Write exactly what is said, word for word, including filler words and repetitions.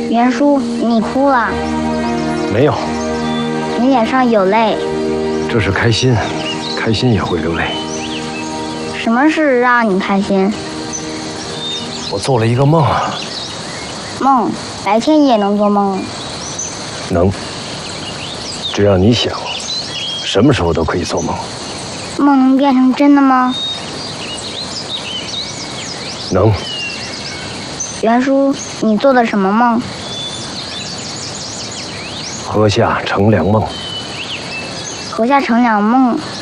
袁叔，你哭了？ 没有。 你脸上有泪。 这是开心，开心也会流泪。 什么事让你开心？ 我做了一个梦啊。 梦，白天也能做梦？ 能。只要你想，什么时候都可以做梦。 梦能变成真的吗？ 能。 袁叔，你做的什么梦？ 河下乘凉梦。 河下乘凉梦